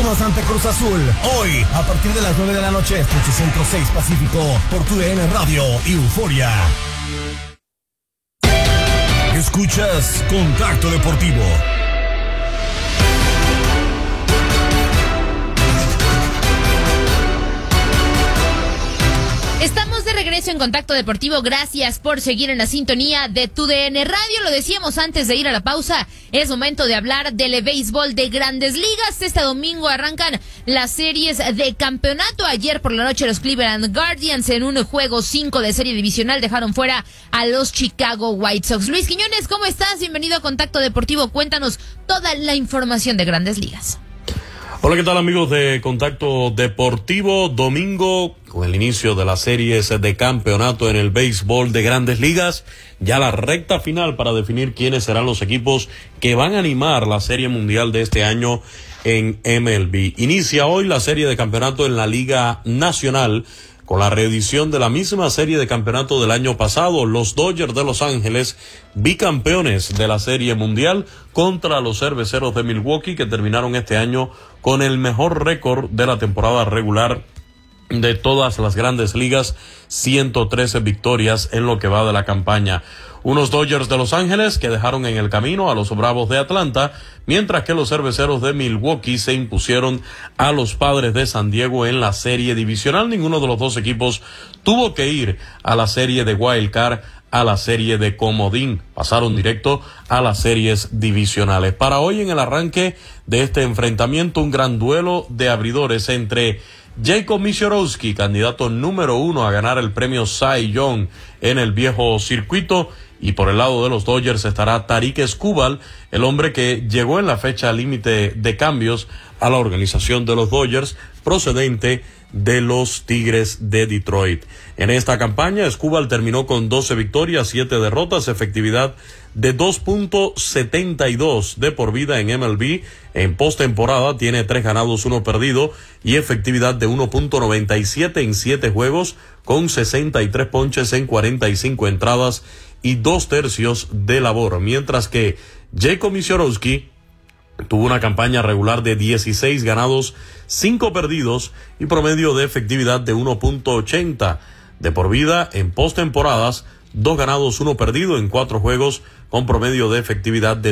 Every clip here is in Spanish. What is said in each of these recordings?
Pumas ante Cruz Azul. Hoy, a partir de las 9 de la noche, Estuche Centro 6 Pacífico, por TUDN Radio y Euforia. Escuchas Contacto Deportivo. Estamos de regreso en Contacto Deportivo. Gracias por seguir en la sintonía de TUDN Radio. Lo decíamos antes de ir a la pausa. Es momento de hablar del béisbol de Grandes Ligas. Este domingo arrancan las series de campeonato. Ayer por la noche los Cleveland Guardians en un juego 5 de serie divisional dejaron fuera a los Chicago White Sox. Luis Quiñones, ¿cómo estás? Bienvenido a Contacto Deportivo. Cuéntanos toda la información de Grandes Ligas. Hola, ¿qué tal amigos de Contacto Deportivo? Domingo, con el inicio de las series de campeonato en el béisbol de Grandes Ligas, ya la recta final para definir quiénes serán los equipos que van a animar la Serie Mundial de este año en MLB. Inicia hoy la serie de campeonato en la Liga Nacional, con la reedición de la misma serie de campeonato del año pasado. Los Dodgers de Los Ángeles, bicampeones de la Serie Mundial, contra los Cerveceros de Milwaukee, que terminaron este año con el mejor récord de la temporada regular de todas las Grandes Ligas, 113 victorias en lo que va de la campaña. Unos Dodgers de Los Ángeles que dejaron en el camino a los Bravos de Atlanta, mientras que los Cerveceros de Milwaukee se impusieron a los Padres de San Diego en la serie divisional. Ninguno de los dos equipos tuvo que ir a la serie de Wild Card, a la serie de comodín, pasaron directo a las series divisionales. Para hoy, en el arranque de este enfrentamiento, un gran duelo de abridores entre Jacob Misiorowski, candidato número 1 a ganar el premio Cy Young en el viejo circuito, y por el lado de los Dodgers estará Tarik Skubal, el hombre que llegó en la fecha límite de cambios a la organización de los Dodgers, procedente de los Tigres de Detroit. En esta campaña, Skubal terminó con 12 victorias, 7 derrotas, efectividad de 2.72 de por vida en MLB. En postemporada tiene 3 ganados, 1 perdido y efectividad de 1.97 en 7 juegos, con 63 ponches en 45 entradas y 2/3 de labor, mientras que Jacob Misiorowski tuvo una campaña regular de 16 ganados, 5 perdidos y promedio de efectividad de 1.80 de por vida. En postemporadas, 2 ganados, 1 perdido en 4 juegos, con promedio de efectividad de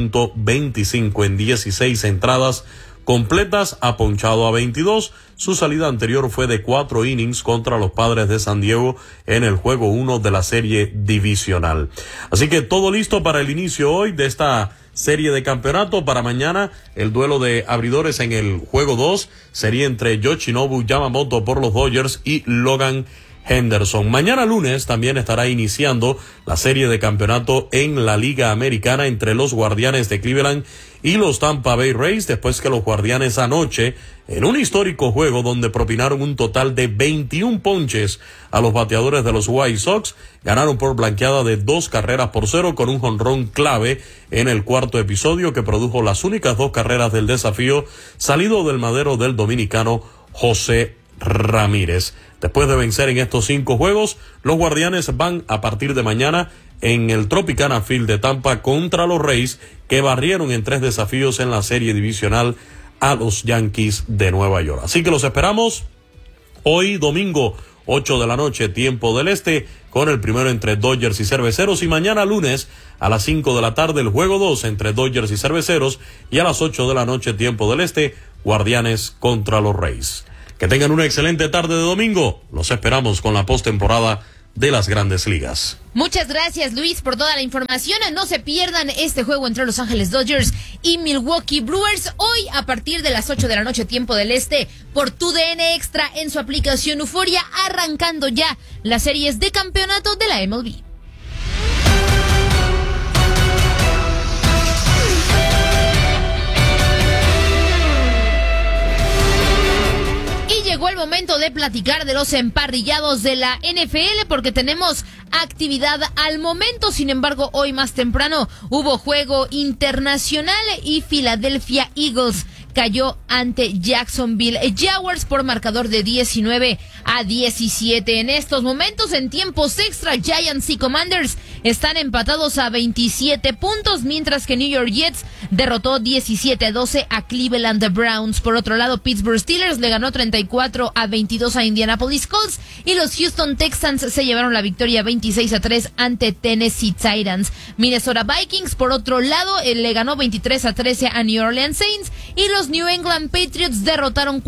2.25 en 16 entradas completas, ha ponchado a 22. Su salida anterior fue de 4 innings contra los Padres de San Diego en el juego 1 de la serie divisional. Así que todo listo para el inicio hoy de esta serie de campeonato. Para mañana, el duelo de abridores en el juego 2 sería entre Yoshinobu Yamamoto por los Dodgers y Logan Henderson. Mañana lunes también estará iniciando la serie de campeonato en la Liga Americana entre los Guardianes de Cleveland y los Tampa Bay Rays, después que los Guardianes anoche, en un histórico juego donde propinaron un total de 21 ponches a los bateadores de los White Sox, ganaron por blanqueada de 2-0 con un jonrón clave en el cuarto episodio que produjo las únicas 2 carreras del desafío, salido del madero del dominicano José Ramírez. Después de vencer en estos 5 juegos, los Guardianes van a partir de mañana en el Tropicana Field de Tampa contra los Rays, que barrieron en 3 desafíos en la serie divisional a los Yankees de Nueva York. Así que los esperamos hoy domingo, 8 de la noche, tiempo del este, con el primero entre Dodgers y Cerveceros, y mañana lunes a las 5 de la tarde el juego 2 entre Dodgers y Cerveceros, y a las 8 de la noche, tiempo del este, Guardianes contra los Rays. Que tengan una excelente tarde de domingo. Los esperamos con la postemporada de las Grandes Ligas. Muchas gracias, Luis, por toda la información. No se pierdan este juego entre Los Ángeles Dodgers y Milwaukee Brewers hoy a partir de las 8 de la noche, tiempo del este, por TUDN Extra en su aplicación Euforia, arrancando ya las series de campeonato de la MLB. Llegó el momento de platicar de los emparrillados de la NFL porque tenemos actividad al momento. Sin embargo, hoy más temprano hubo juego internacional y Philadelphia Eagles cayó ante Jacksonville Jaguars por marcador de 19-17. En estos momentos, en tiempos extra, Giants y Commanders están empatados a 27 puntos, mientras que New York Jets derrotó 17-12 a Cleveland Browns. Por otro lado, Pittsburgh Steelers le ganó 34-22 a Indianapolis Colts y los Houston Texans se llevaron la victoria 26-3 ante Tennessee Titans. Minnesota Vikings, por otro lado, le ganó 23-13 a New Orleans Saints y los New England Patriots derrotaron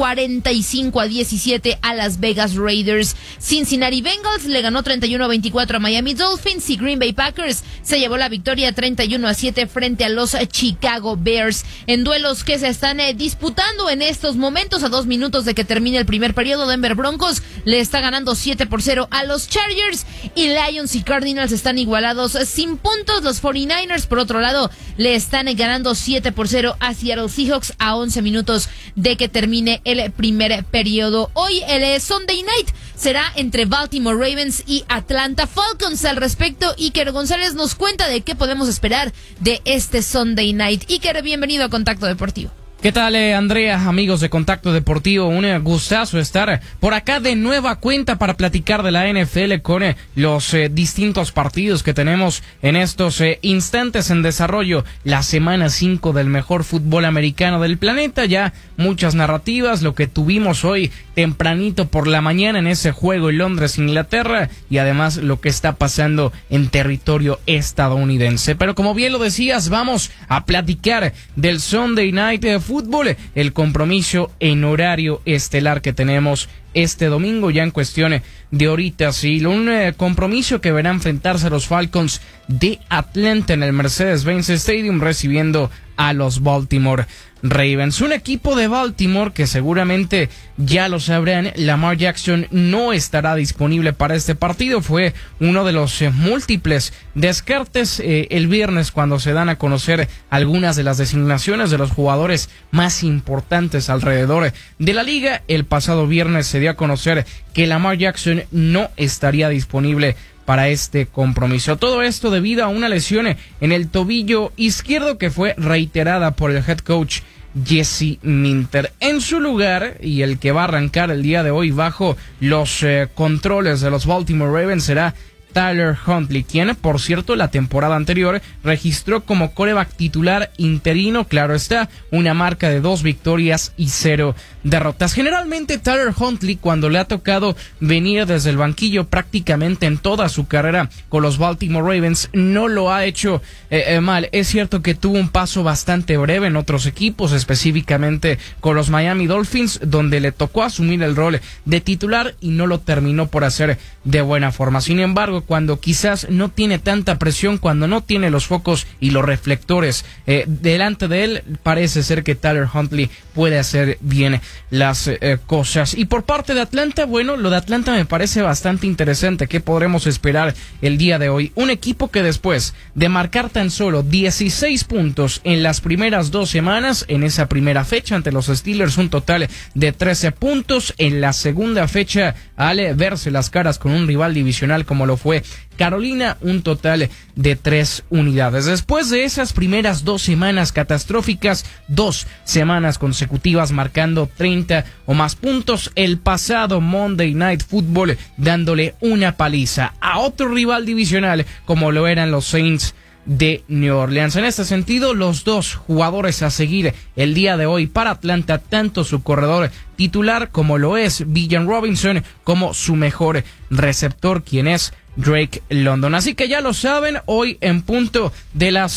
45-17 a Las Vegas Raiders. Cincinnati Bengals le ganó 31-24 a Miami Dolphins y Green Bay Packers se llevó la victoria 31-7 frente a los Chicago Bears. En duelos que se están disputando en estos momentos, a 2 minutos de que termine el primer periodo, Denver Broncos le está ganando 7-0 a los Chargers y Lions y Cardinals están igualados sin puntos. Los 49ers, por otro lado, le están ganando 7-0 a Seattle Seahawks a 11 minutos de que termine el primer periodo. Hoy el Sunday Night será entre Baltimore Ravens y Atlanta Falcons. Al respecto, Iker González nos cuenta de qué podemos esperar de este Sunday Night. Iker, bienvenido a Contacto Deportivo. ¿Qué tal, Andrea, amigos de Contacto Deportivo? Un gustazo estar por acá de nueva cuenta para platicar de la NFL con los distintos partidos que tenemos en estos instantes en desarrollo. La semana 5 del mejor fútbol americano del planeta, ya muchas narrativas, lo que tuvimos hoy tempranito por la mañana en ese juego en Londres, Inglaterra, y además lo que está pasando en territorio estadounidense. Pero como bien lo decías, vamos a platicar del Sunday Night Fútbol, el compromiso en horario estelar que tenemos este domingo, ya en cuestión de horitas, y un compromiso que verá enfrentarse a los Falcons de Atlanta en el Mercedes-Benz Stadium, recibiendo a los Baltimore Ravens. Un equipo de Baltimore que seguramente ya lo sabrán, Lamar Jackson no estará disponible para este partido. Fue uno de los múltiples descartes el viernes cuando se dan a conocer algunas de las designaciones de los jugadores más importantes alrededor de la liga. El pasado viernes se dio a conocer que Lamar Jackson no estaría disponible para este compromiso. Todo esto debido a una lesión en el tobillo izquierdo que fue reiterada por el head coach Jesse Minter. En su lugar, y el que va a arrancar el día de hoy bajo los controles de los Baltimore Ravens, será Tyler Huntley, quien, por cierto, la temporada anterior registró como quarterback titular interino, claro está, una marca de 2 victorias y 0 derrotas. Generalmente Tyler Huntley, cuando le ha tocado venir desde el banquillo prácticamente en toda su carrera con los Baltimore Ravens, no lo ha hecho mal. Es cierto que tuvo un paso bastante breve en otros equipos, específicamente con los Miami Dolphins, donde le tocó asumir el rol de titular y no lo terminó por hacer de buena forma. Sin embargo, cuando quizás no tiene tanta presión, cuando no tiene los focos y los reflectores delante de él, parece ser que Tyler Huntley puede hacer bien las cosas. Y por parte de Atlanta, bueno, lo de Atlanta me parece bastante interesante. ¿Qué podremos esperar el día de hoy? Un equipo que después de marcar tan solo 16 puntos en las primeras 2 semanas, en esa primera fecha ante los Steelers, un total de 13 puntos. En la segunda fecha, al verse las caras con un rival divisional como lo fue Carolina, un total de 3 unidades. Después de esas primeras 2 semanas catastróficas, 2 semanas consecutivas marcando 30 o más puntos, el pasado Monday Night Football dándole una paliza a otro rival divisional como lo eran los Saints de New Orleans. En este sentido, los 2 jugadores a seguir el día de hoy para Atlanta, tanto su corredor titular como lo es Bijan Robinson, como su mejor receptor, quien es Drake London. Así que ya lo saben, hoy en punto de las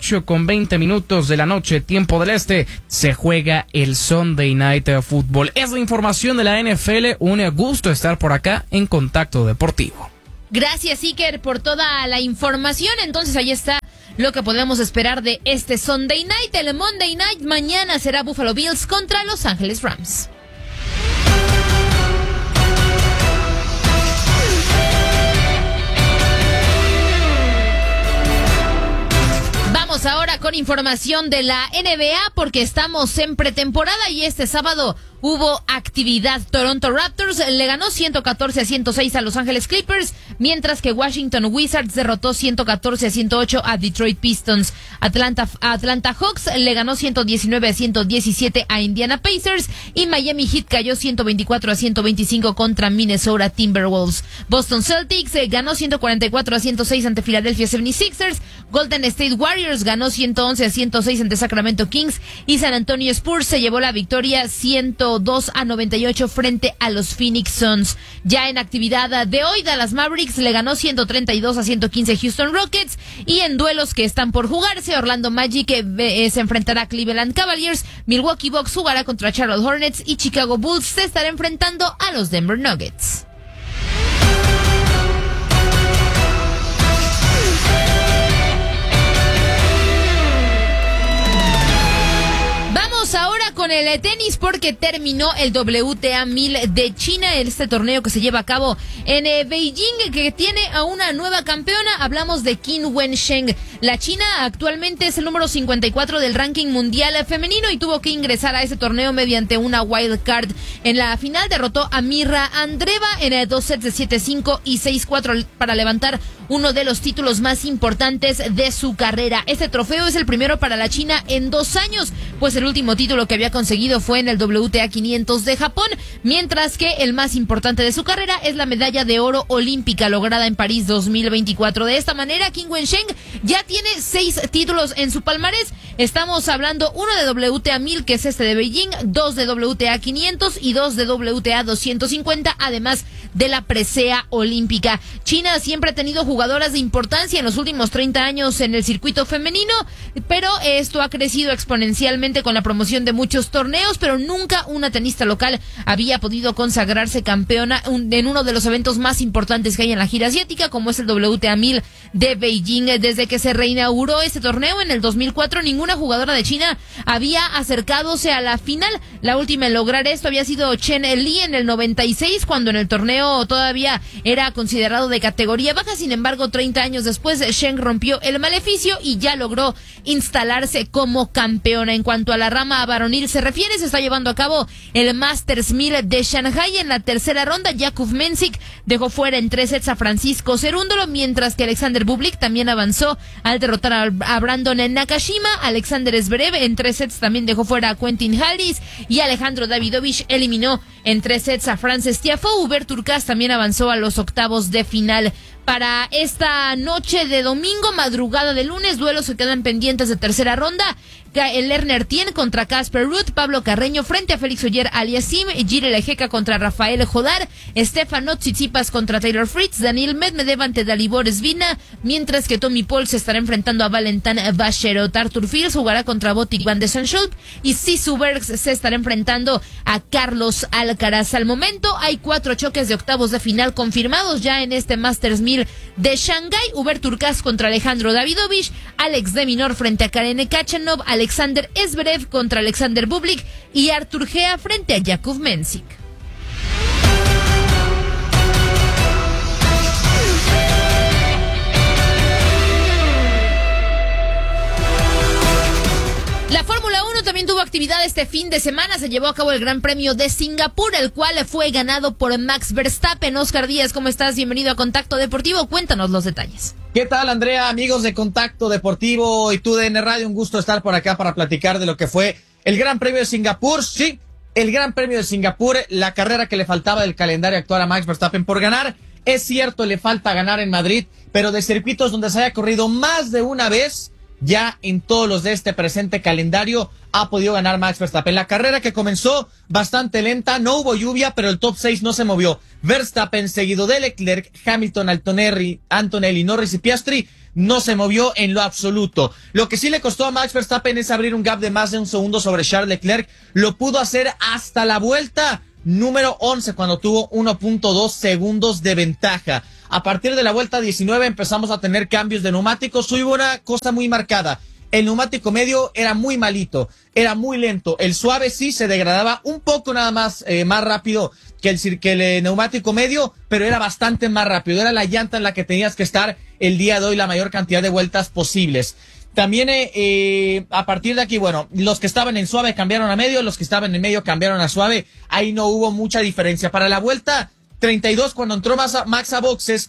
8:20 de la noche, tiempo del este, se juega el Sunday Night Football. Es la información de la NFL. Un gusto estar por acá en Contacto Deportivo. Gracias, Iker, por toda la información. Entonces ahí está lo que podemos esperar de este Sunday Night. El Monday Night mañana será Buffalo Bills contra Los Ángeles Rams. Vamos ahora con información de la NBA porque estamos en pretemporada y este sábado hubo actividad. Toronto Raptors le ganó 114-106 a Los Ángeles Clippers, mientras que Washington Wizards derrotó 114-108 a Detroit Pistons. Atlanta Hawks le ganó 119-117 a Indiana Pacers y Miami Heat cayó 124-125 contra Minnesota Timberwolves. Boston Celtics ganó 144-106 ante Philadelphia 76ers. Golden State Warriors ganó 111-106 ante Sacramento Kings y San Antonio Spurs se llevó la victoria 102-98 frente a los Phoenix Suns. Ya en actividad de hoy, Dallas Mavericks le ganó 132-115 Houston Rockets, y en duelos que están por jugarse, Orlando Magic se enfrentará a Cleveland Cavaliers, Milwaukee Bucks jugará contra Charlotte Hornets y Chicago Bulls se estará enfrentando a los Denver Nuggets. Ahora con el tenis, porque terminó el WTA 1000 de China, este torneo que se lleva a cabo en Beijing, que tiene a una nueva campeona. Hablamos de Qin Wensheng. La China actualmente es el número 54 del ranking mundial femenino y tuvo que ingresar a ese torneo mediante una wild card. En la final derrotó a Mirra Andreeva en 2 sets de 7-5 y 6-4 para levantar uno de los títulos más importantes de su carrera. Este trofeo es el primero para la China en 2 años, pues el último título que había conseguido fue en el WTA 500 de Japón, mientras que el más importante de su carrera es la medalla de oro olímpica lograda en París 2024. De esta manera, Qin Wensheng ya tiene 6 títulos en su palmarés. Estamos hablando uno de WTA 1000, que es este de Beijing, 2 de WTA 500 y 2 de WTA 250, además de la presea olímpica. China siempre ha tenido jugadoras de importancia en los últimos 30 años en el circuito femenino, pero esto ha crecido exponencialmente con la promoción de muchos torneos, pero nunca una tenista local había podido consagrarse campeona en uno de los eventos más importantes que hay en la gira asiática, como es el WTA 1000 de Beijing. Desde que se reinauguró este torneo en el 2004, ninguna jugadora de China había acercadose a la final. La última en lograr esto había sido Chen Li en el 96, cuando en el torneo todavía era considerado de categoría baja. Sin embargo, 30 años después, Shen rompió el maleficio y ya logró instalarse como campeona. En cuanto a la rama varonil se refiere, se está llevando a cabo el Masters 1000 de Shanghai. En la tercera ronda, Jakub Mensik dejó fuera en 3 sets a Francisco Cerúndolo, mientras que Alexander Bublik también avanzó al derrotar a Brandon Nakashima. Alexander Zverev en 3 sets también dejó fuera a Quentin Halys, y Alejandro Davidovich eliminó en 3 sets a Frances Tiafoe. Hubert Hurkacz también avanzó a los octavos de final. Para esta noche de domingo, madrugada de lunes, duelos que quedan pendientes de tercera ronda. El Lerner Tien contra Casper Ruud, Pablo Carreño frente a Félix Oyer Aliassime, Gire Lejeca contra Rafael Jodar, Stefano Tsitsipas contra Taylor Fritz, Daniil Medvedev ante Dalibor Svina, mientras que Tommy Paul se estará enfrentando a Valentin Vacherot. Arthur Fils jugará contra Botic van de Zandschulp y Sisu Bergs se estará enfrentando a Carlos Alcaraz. Al momento hay 4 choques de octavos de final confirmados ya en este Masters 1000 de Shanghái. Hubert Hurkacz contra Alejandro Davidovich, Alex de Minaur frente a Karen Khachanov, Alexander Zverev contra Alexander Bublik y Artur Gea frente a Jakub Mensik. La Fórmula 1 también tuvo actividad este fin de semana. Se llevó a cabo el Gran Premio de Singapur, el cual fue ganado por Max Verstappen. Oscar Díaz, ¿cómo estás? Bienvenido a Contacto Deportivo. Cuéntanos los detalles. ¿Qué tal, Andrea? Amigos de Contacto Deportivo y TUDN Radio, un gusto estar por acá para platicar de lo que fue el Gran Premio de Singapur. Sí, el Gran Premio de Singapur, la carrera que le faltaba del calendario actual a Max Verstappen por ganar. Es cierto, le falta ganar en Madrid, pero de circuitos donde se haya corrido más de una vez, ya en todos los de este presente calendario ha podido ganar Max Verstappen. La carrera que comenzó bastante lenta, no hubo lluvia, pero el top 6 no se movió. Verstappen, seguido de Leclerc, Hamilton, Antonelli, Norris y Piastri, no se movió en lo absoluto. Lo que sí le costó a Max Verstappen es abrir un gap de más de un segundo sobre Charles Leclerc. Lo pudo hacer hasta la vuelta número 11, cuando tuvo 1.2 segundos de ventaja. A partir de la vuelta 19 empezamos a tener cambios de neumáticos. Hubo una cosa muy marcada. El neumático medio era muy malito, era muy lento. El suave sí se degradaba un poco nada más, más rápido que el neumático medio, pero era bastante más rápido. Era la llanta en la que tenías que estar el día de hoy la mayor cantidad de vueltas posibles. También a partir de aquí, bueno, los que estaban en suave cambiaron a medio, los que estaban en medio cambiaron a suave. Ahí no hubo mucha diferencia. Para la vuelta 32, cuando entró Max a boxes,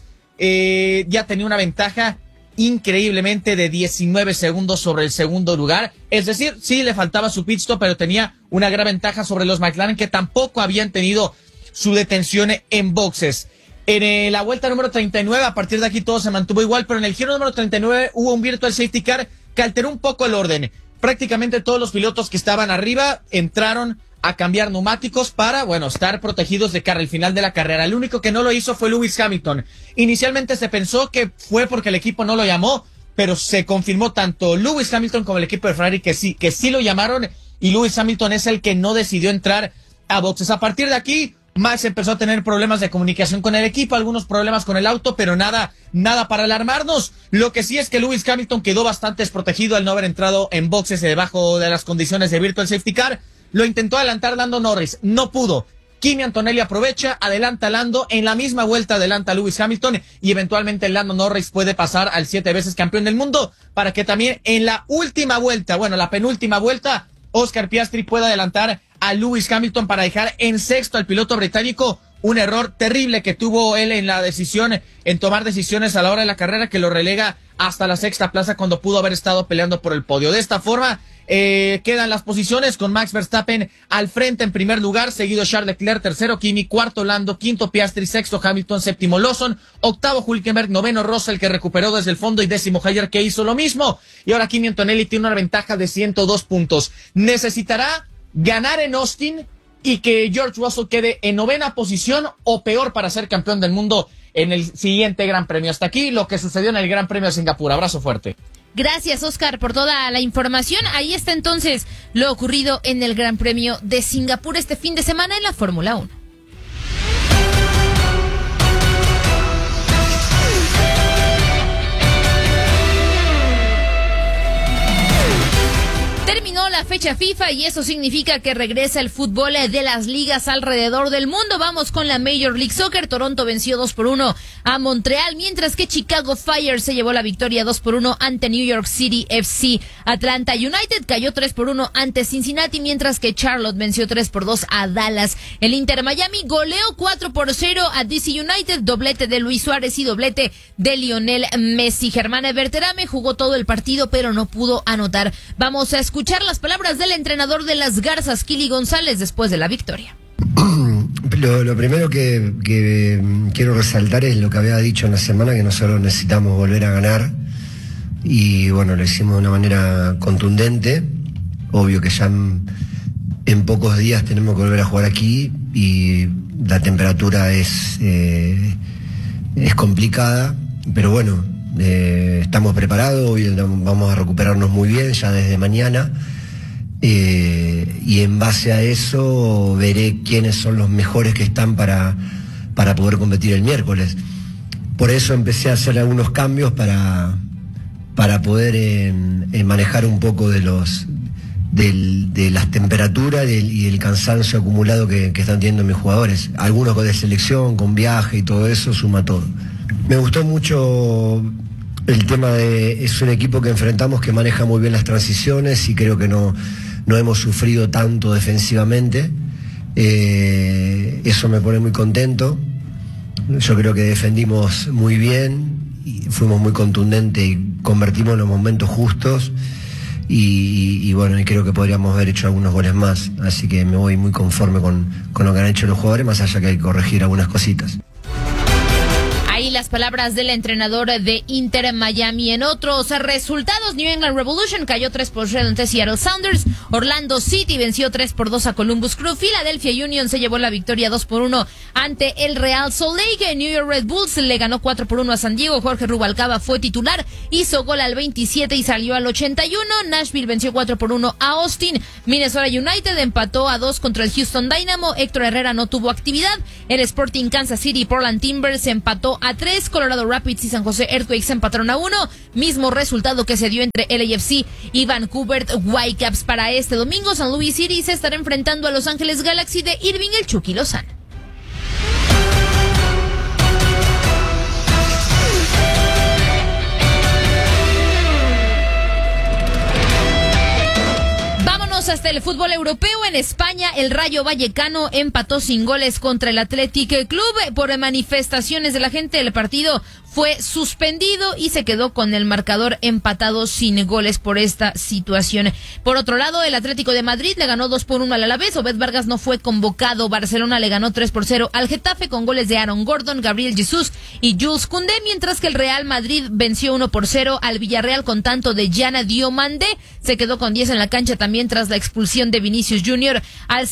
ya tenía una ventaja increíblemente de 19 segundos sobre el segundo lugar. Es decir, sí le faltaba su pit stop, pero tenía una gran ventaja sobre los McLaren, que tampoco habían tenido su detención en boxes. En la vuelta número 39, a partir de aquí todo se mantuvo igual, pero en el giro número 39 hubo un virtual safety car que alteró un poco el orden. Prácticamente todos los pilotos que estaban arriba entraron a cambiar neumáticos para, bueno, estar protegidos de cara al final de la carrera. El único que no lo hizo fue Lewis Hamilton. Inicialmente se pensó que fue porque el equipo no lo llamó, pero se confirmó tanto Lewis Hamilton como el equipo de Ferrari que sí lo llamaron, y Lewis Hamilton es el que no decidió entrar a boxes. A partir de aquí, Max empezó a tener problemas de comunicación con el equipo, algunos problemas con el auto, pero nada para alarmarnos. Lo que sí es que Lewis Hamilton quedó bastante desprotegido al no haber entrado en boxes debajo de las condiciones de virtual safety car. Lo intentó adelantar Lando Norris, no pudo. Kimi Antonelli aprovecha, adelanta a Lando, en la misma vuelta adelanta a Lewis Hamilton, y eventualmente Lando Norris puede pasar al 7 veces campeón del mundo, para que también en la última vuelta, bueno, la penúltima vuelta, Oscar Piastri pueda adelantar a Lewis Hamilton para dejar en sexto al piloto británico. Un error terrible que tuvo él en la decisión, en tomar decisiones a la hora de la carrera, que lo relega hasta la sexta plaza cuando pudo haber estado peleando por el podio. De esta forma, quedan las posiciones con Max Verstappen al frente en primer lugar, seguido Charles Leclerc, tercero Kimi, cuarto Lando, quinto Piastri, sexto Hamilton, séptimo Lawson, octavo Hülkenberg, noveno Russell, que recuperó desde el fondo, y décimo Hülkenberg, que hizo lo mismo. Y ahora Kimi Antonelli tiene una ventaja de 102 puntos. Necesitará ganar en Austin y que George Russell quede en novena posición o peor para ser campeón del mundo en el siguiente Gran Premio. Hasta aquí lo que sucedió en el Gran Premio de Singapur. Abrazo fuerte. Gracias, Oscar, por toda la información. Ahí está entonces lo ocurrido en el Gran Premio de Singapur este fin de semana en la Fórmula 1. Terminó la fecha FIFA y eso significa que regresa el fútbol de las ligas alrededor del mundo. Vamos con la Major League Soccer. Toronto venció 2-1 a Montreal, mientras que Chicago Fire se llevó la victoria 2-1 ante New York City FC. Atlanta United cayó 3-1 ante Cincinnati, mientras que Charlotte venció 3-2 a Dallas. El Inter Miami goleó 4-0 a DC United, doblete de Luis Suárez y doblete de Lionel Messi. Germán Berterame jugó todo el partido, pero no pudo anotar. Vamos a escuchar las palabras del entrenador de las Garzas, Kili González, después de la victoria. Lo primero que quiero resaltar es lo que había dicho en la semana, que nosotros necesitamos volver a ganar, y bueno, lo hicimos de una manera contundente. Obvio que ya en pocos días tenemos que volver a jugar aquí y la temperatura es complicada, pero bueno, estamos preparados. Hoy vamos a recuperarnos muy bien ya desde mañana, y en base a eso veré quiénes son los mejores que están para poder competir el miércoles. Por eso empecé a hacer algunos cambios para poder manejar un poco de las temperaturas y el cansancio acumulado que están teniendo mis jugadores. Algunos de selección, con viaje y todo eso, suma todo. Me gustó mucho el tema es un equipo que enfrentamos que maneja muy bien las transiciones, y creo que no hemos sufrido tanto defensivamente. Eso me pone muy contento. Yo creo que defendimos muy bien, y fuimos muy contundentes y convertimos los momentos justos, y bueno, y creo que podríamos haber hecho algunos goles más, así que me voy muy conforme con lo que han hecho los jugadores, más allá que hay que corregir algunas cositas. Ahí las palabras del entrenador de Inter Miami. En otros resultados, New England Revolution cayó 3-0 ante Seattle Sounders. Orlando City venció 3-2 a Columbus Crew. Philadelphia Union se llevó la victoria 2-1 ante el Real Salt Lake. New York Red Bulls le ganó 4-1 a San Diego. Jorge Rubalcaba fue titular, hizo gol al 27 y salió al 81. Nashville venció 4-1 a Austin. Minnesota United empató a 2 contra el Houston Dynamo. Héctor Herrera no tuvo actividad. El Sporting Kansas City y Portland Timbers empató a 3. Colorado Rapids y San José Earthquakes empataron a 1. Mismo resultado que se dio entre LAFC y Vancouver Whitecaps. Para este domingo, San Luis City se estará enfrentando a Los Ángeles Galaxy de Irving el Chucky Lozano. hasta el fútbol europeo. En España, el Rayo Vallecano empató sin goles contra el Athletic Club. Por manifestaciones de la gente, el partido fue suspendido y se quedó con el marcador empatado sin goles por esta situación. Por otro lado, el Atlético de Madrid le ganó 2-1 al Alavés. Obed Vargas no fue convocado. Barcelona le ganó 3-0 al Getafe con goles de Aaron Gordon, Gabriel Jesús y Jules Koundé, mientras que el Real Madrid venció 1-0 al Villarreal con tanto de Yana Diomandé. Se quedó con 10 en la cancha también tras la expulsión de Vinicius Jr. Al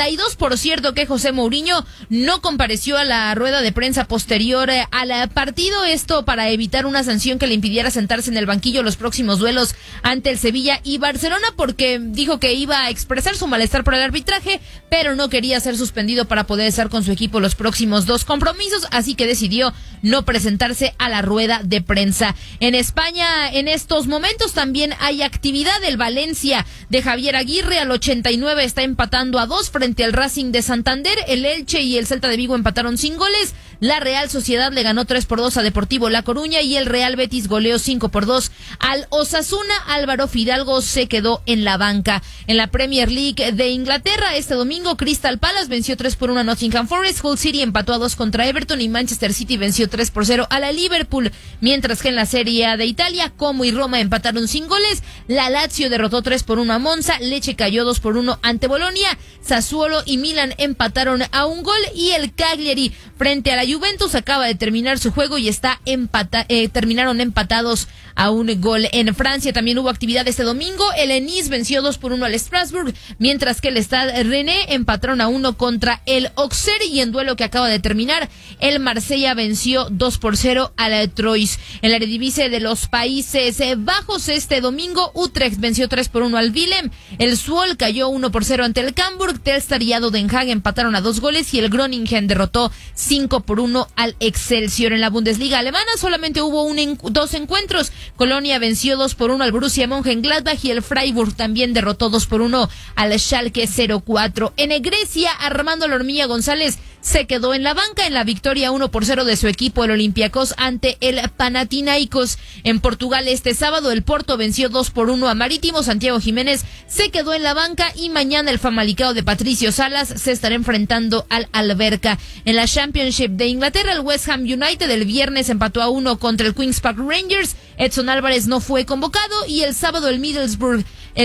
72% que José Mourinho no compareció a la rueda de prensa posterior al partido. Esto para evitar una sanción que le impidiera sentarse en el banquillo los próximos duelos ante el Sevilla y Barcelona, porque dijo que iba a expresar su malestar por el arbitraje, pero no quería ser suspendido para poder estar con su equipo los próximos 2 compromisos, así que decidió no presentarse a la rueda de prensa. En España, en estos momentos también hay actividad. El Valencia de Javier Aguirre al 89 está empatando a 2 frente al Racing de Santander. El Elche y el Celta de Vigo empataron sin goles. La Real Sociedad le ganó 3-2 a Deportivo La Coruña y el Real Betis goleó 5-2 al Osasuna. Álvaro Fidalgo se quedó en la banca. En la Premier League de Inglaterra, este domingo, Crystal Palace venció 3-1 a Nottingham Forest. Hull City empató a 2 contra Everton y Manchester City venció 3-0 a la Liverpool. Mientras que en la Serie A de Italia, Como y Roma empataron sin goles. La Lazio derrotó 3-1 a Monza. Lecce cayó 2-1 ante Bolonia. Sassuolo y Milan empataron a 1 gol y el Cagliari frente a la Juventus acaba de terminar su juego y está terminaron empatados a 1 gol. En Francia también hubo actividad este domingo. El Nice venció 2-1 al Strasbourg, mientras que el Stade Rennais empataron a 1 contra el Auxerre, y en duelo que acaba de terminar, el Marsella venció 2-0 al Troyes. En la Eredivisie de los Países Bajos este domingo, Utrecht venció 3-1 al Willem, el Zwolle cayó 1-0 ante el Cambuur, Telstar y ADO Den Haag empataron a 2 goles y el Groningen derrotó 5-1 al Excelsior. En la Bundesliga alemana solamente hubo 2 encuentros. Colonia venció 2-1 al Borussia Mönchengladbach y el Freiburg también derrotó 2-1 al Schalke 04. En Grecia, Armando La Hormiga González se quedó en la banca en la victoria 1-0 de su equipo, el Olympiacos, ante el Panathinaikos. En Portugal este sábado, el Porto venció 2-1 a Marítimo. Santiago Jiménez se quedó en la banca y mañana el Famalicão de Patricio Salas se estará enfrentando al Alverca. En la Championship de Inglaterra, el West Ham United el viernes empató a 1 contra el Queen's Park Rangers. Edson Álvarez no fue convocado y el sábado el Middlesbrough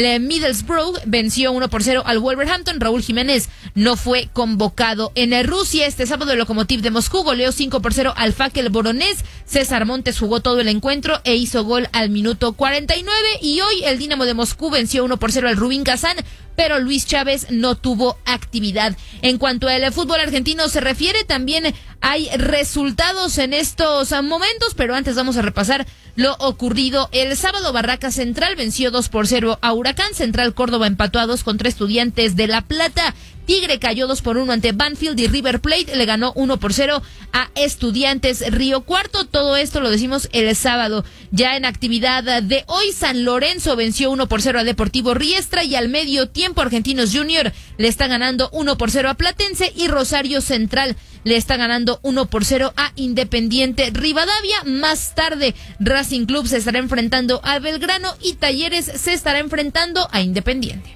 venció 1-0 al Wolverhampton. Raúl Jiménez no fue convocado. En Rusia este sábado el Lokomotiv de Moscú goleó 5-0 al Fakel Voronezh. César Montes jugó todo el encuentro e hizo gol al minuto 49. Y hoy el Dinamo de Moscú venció 1-0 al Rubin Kazán, pero Luis Chávez no tuvo actividad. En cuanto al fútbol argentino se refiere, también hay resultados en estos momentos, pero antes vamos a repasar lo ocurrido el sábado. Barracas Central venció 2-0 a Huracán. Central Córdoba empató a 2 contra Estudiantes de La Plata. Tigre cayó 2-1 ante Banfield y River Plate le ganó 1-0 a Estudiantes Río Cuarto. Todo esto lo decimos el sábado. Ya en actividad de hoy, San Lorenzo venció 1-0 a Deportivo Riestra y al medio tiempo Argentinos Junior le está ganando 1-0 a Platense y Rosario Central le está ganando 1-0 a Independiente Rivadavia. Más tarde, Racing Club se estará enfrentando a Belgrano y Talleres se estará enfrentando a Independiente.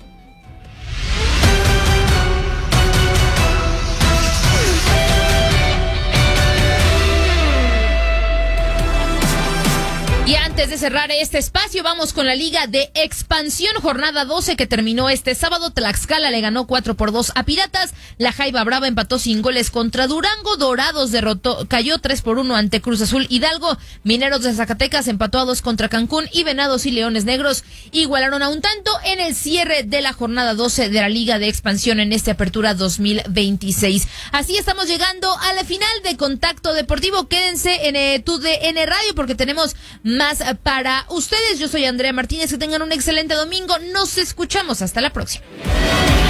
Y antes de cerrar este espacio, vamos con la Liga de Expansión, jornada 12 que terminó este sábado. Tlaxcala le ganó 4-2 a Piratas. La Jaiba Brava empató sin goles contra Durango. Dorados cayó 3-1 ante Cruz Azul Hidalgo. Mineros de Zacatecas empató a 2 contra Cancún y Venados y Leones Negros igualaron a un tanto en el cierre de la jornada 12 de la Liga de Expansión en esta apertura 2026. Así estamos llegando a la final de Contacto Deportivo. Quédense en TUDN Radio porque tenemos más para ustedes. Yo soy Andrea Martínez, que tengan un excelente domingo. Nos escuchamos hasta la próxima.